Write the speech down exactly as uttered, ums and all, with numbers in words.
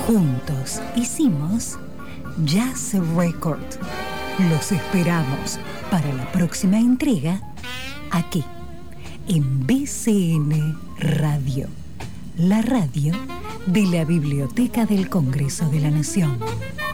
Juntos hicimos Jazz Record. Los esperamos para la próxima entrega aquí, en B C N Radio, la radio de la Biblioteca del Congreso de la Nación.